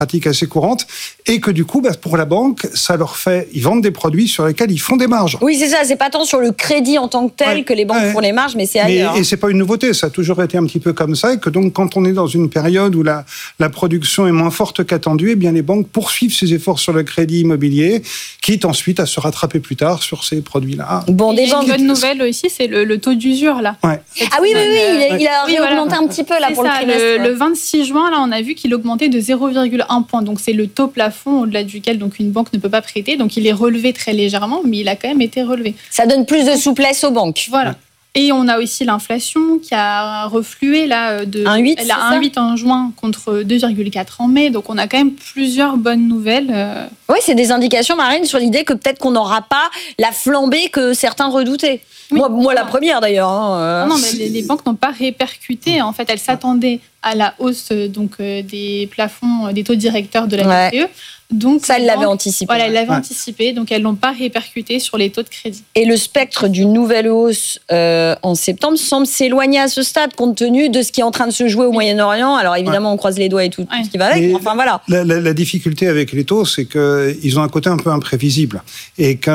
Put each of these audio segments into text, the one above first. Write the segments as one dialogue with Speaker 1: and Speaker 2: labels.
Speaker 1: pratique assez courante, et que du coup, pour la banque, ça leur fait, ils vendent des produits sur lesquels ils font des marges.
Speaker 2: Oui, c'est ça, c'est pas tant sur le crédit en tant que tel que les banques font les marges, mais c'est ailleurs.
Speaker 1: Et c'est pas une nouveauté, ça a toujours été un petit peu comme ça, et que donc quand on est dans une période où la production est moins forte qu'attendue, eh bien les banques poursuivent ces efforts sur le crédit immobilier, quitte ensuite à se rattraper plus tard sur ces produits-là.
Speaker 3: Bon, des banques. Une bonne nouvelle aussi, c'est le taux d'usure là.
Speaker 1: Ouais.
Speaker 2: Ah oui, il a augmenté un petit peu là pour le trimestre.
Speaker 3: Le 26 juin, là, on a vu qu'il augmentait de 0,1 point. Donc, c'est le taux plafond au-delà duquel donc, une banque ne peut pas prêter. Donc, il est relevé très légèrement, mais il a quand même été relevé.
Speaker 2: Ça donne plus de souplesse aux banques.
Speaker 3: Voilà. Et on a aussi l'inflation qui a reflué là, de
Speaker 2: 1,8,
Speaker 3: elle a 1,8 en juin contre 2,4 en mai. Donc, on a quand même plusieurs bonnes nouvelles.
Speaker 2: Oui, c'est des indications, Marine, sur l'idée que peut-être qu'on n'aura pas la flambée que certains redoutaient. Oui. Moi, la première d'ailleurs.
Speaker 3: Non, mais les banques n'ont pas répercuté. En fait, elles s'attendaient à la hausse des plafonds, des taux directeurs de la BCE. Donc,
Speaker 2: ça, elles l'avaient anticipé.
Speaker 3: Voilà, elles l'avaient anticipé, donc elles ne l'ont pas répercuté sur les taux de crédit.
Speaker 2: Et le spectre d'une nouvelle hausse en septembre semble s'éloigner à ce stade, compte tenu de ce qui est en train de se jouer au Moyen-Orient. Alors évidemment, on croise les doigts et tout ce qui va avec. Enfin voilà.
Speaker 1: La difficulté avec les taux, c'est qu'ils ont un côté un peu imprévisible. Et qu'il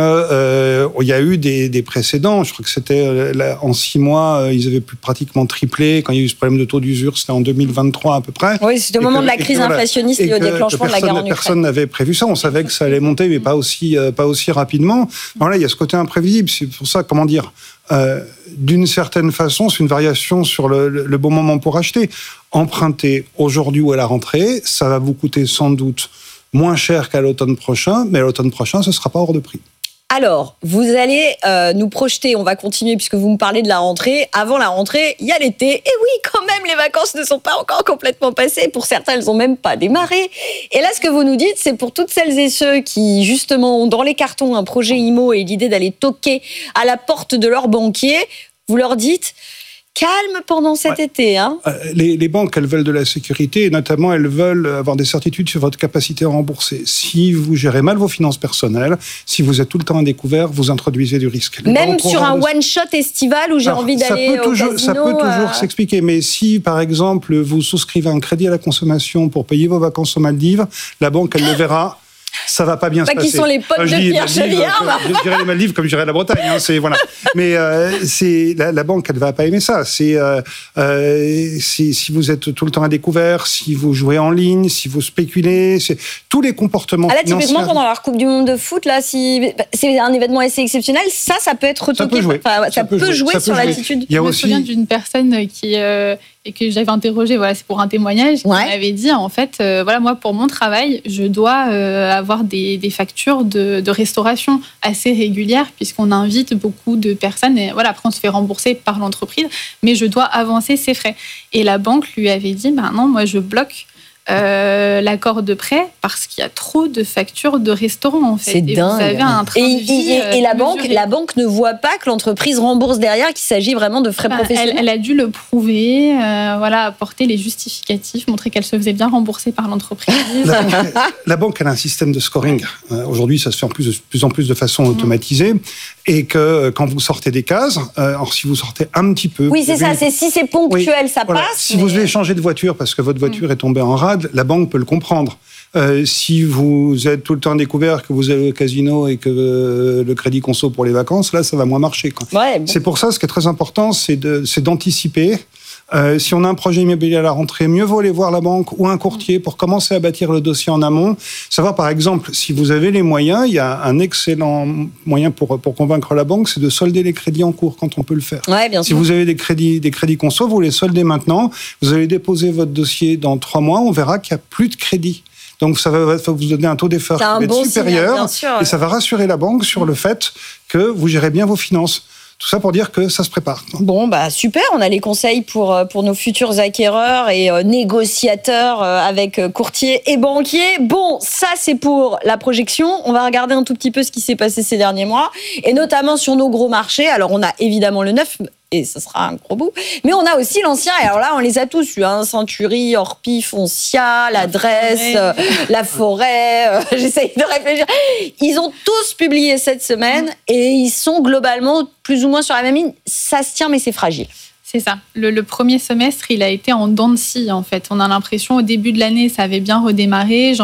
Speaker 1: y a eu des précédents. Je crois que c'était en 6 mois, ils avaient pratiquement triplé. Quand il y a eu ce problème de taux d'usure, c'était en 2023 à peu près.
Speaker 2: Oui, c'était au moment de la crise inflationniste et au déclenchement de la guerre en Ukraine.
Speaker 1: Personne n'avait prévu ça. On savait que ça allait monter, mais pas aussi rapidement. Voilà, il y a ce côté imprévisible. C'est pour ça, comment dire, d'une certaine façon, c'est une variation sur le bon moment pour acheter. Emprunter aujourd'hui ou à la rentrée, ça va vous coûter sans doute moins cher qu'à l'automne prochain, mais à l'automne prochain, ce ne sera pas hors de prix.
Speaker 2: Alors, vous allez nous projeter, on va continuer puisque vous me parlez de la rentrée. Avant la rentrée, il y a l'été. Et oui, quand même, les vacances ne sont pas encore complètement passées. Pour certains, elles n'ont même pas démarré. Et là, ce que vous nous dites, c'est pour toutes celles et ceux qui, justement, ont dans les cartons un projet IMO et l'idée d'aller toquer à la porte de leur banquier, vous leur dites... Calme pendant cet été. Hein.
Speaker 1: Les banques, elles veulent de la sécurité et notamment, elles veulent avoir des certitudes sur votre capacité à rembourser. Si vous gérez mal vos finances personnelles, si vous êtes tout le temps à découvert, vous introduisez du risque.
Speaker 2: Même sur un one-shot estival où j'ai envie d'aller au casino.
Speaker 1: Ça peut toujours s'expliquer. Mais si, par exemple, vous souscrivez un crédit à la consommation pour payer vos vacances aux Maldives, la banque, elle le verra. Ça va pas bien se passer.
Speaker 2: Qui sont les potes de Pierre Chevillard.
Speaker 1: Je dirais les Maldives comme je dirais la Bretagne. Voilà. Mais la banque, elle va pas aimer ça. Si vous êtes tout le temps à découvert, si vous jouez en ligne, si vous spéculez, tous les comportements financiers.
Speaker 2: Typiquement pendant leur Coupe du Monde de foot, là, si c'est un événement assez exceptionnel, ça peut être retoqué. Ça peut jouer sur l'attitude.
Speaker 3: Je me souviens d'une personne qui et que j'avais interrogé, voilà, c'est pour un témoignage, qui m'avait dit, en fait, voilà, moi, pour mon travail, je dois avoir des factures de restauration assez régulières, puisqu'on invite beaucoup de personnes, et voilà, après, on se fait rembourser par l'entreprise, mais je dois avancer ces frais. Et la banque lui avait dit, non, moi, je bloque l'accord de prêt parce qu'il y a trop de factures de restaurants en fait.
Speaker 2: C'est dingue.
Speaker 3: Vous avez un train de vie,
Speaker 2: et la banque ne voit pas que l'entreprise rembourse derrière, qu'il s'agit vraiment de frais professionnels.
Speaker 3: Elle a dû le prouver, apporter les justificatifs, montrer qu'elle se faisait bien rembourser par l'entreprise.
Speaker 1: La banque elle a un système de scoring. Aujourd'hui, ça se fait de plus en plus de façon automatisée. Et que quand vous sortez des cases, alors si vous sortez un petit peu...
Speaker 2: Oui, c'est ça, si c'est ponctuel, ça passe.
Speaker 1: Si vous devez changer de voiture parce que votre voiture est tombée en rade, la banque peut le comprendre. Si vous êtes tout le temps découvert, que vous allez au casino et que le crédit conso pour les vacances, là, ça va moins marcher. C'est pour ça, ce qui est très important, c'est d'anticiper. Si on a un projet immobilier à la rentrée, mieux vaut aller voir la banque ou un courtier pour commencer à bâtir le dossier en amont. Savoir, par exemple, si vous avez les moyens, il y a un excellent moyen pour convaincre la banque, c'est de solder les crédits en cours quand on peut le faire.
Speaker 2: Ouais, bien sûr.
Speaker 1: Si vous avez des crédits conso, vous les soldez maintenant. Vous allez déposer votre dossier dans 3 mois, on verra qu'il n'y a plus de crédit. Donc, ça va vous donner un taux d'effort qui va être supérieur. Et ça va rassurer la banque sur le fait que vous gérez bien vos finances. Tout ça pour dire que ça se prépare.
Speaker 2: Bon, super, on a les conseils pour nos futurs acquéreurs et négociateurs avec courtiers et banquiers. Bon, ça c'est pour la projection. On va regarder un tout petit peu ce qui s'est passé ces derniers mois, et notamment sur nos gros marchés. Alors on a évidemment le neuf, et ce sera un gros bout, mais on a aussi l'ancien, et alors là on les a tous eu, Century, Orpi, Foncia, l'Adresse, La Forêt, j'essaye de réfléchir. Ils ont tous publié cette semaine, et ils sont globalement plus ou moins sur la même ligne. Ça se tient, mais c'est fragile.
Speaker 3: C'est ça. Le premier semestre, il a été en dents de scie, en fait. On a l'impression, au début de l'année, ça avait bien redémarré.